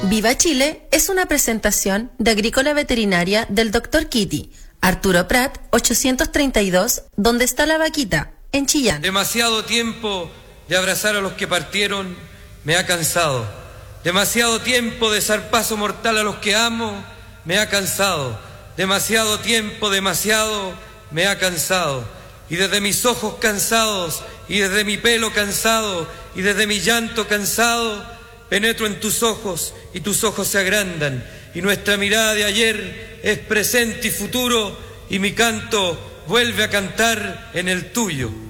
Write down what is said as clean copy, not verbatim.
Viva Chile es una presentación de Agrícola Veterinaria del Dr. Kitty, Arturo Prat, 832, ¿Dónde está la vaquita?, en Chillán. Demasiado tiempo de abrazar a los que partieron me ha cansado. Demasiado tiempo de zarpazo mortal a los que amo me ha cansado. Demasiado tiempo, demasiado me ha cansado. Y desde mis ojos cansados, y desde mi pelo cansado, y desde mi llanto cansado, penetro en tus ojos y tus ojos se agrandan, y nuestra mirada de ayer es presente y futuro, y mi canto vuelve a cantar en el tuyo.